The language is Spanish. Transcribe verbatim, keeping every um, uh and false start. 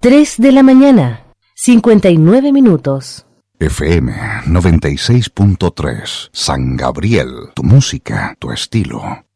tres de la mañana, cincuenta y nueve minutos. F M noventa y seis punto tres, San Gabriel, tu música, tu estilo.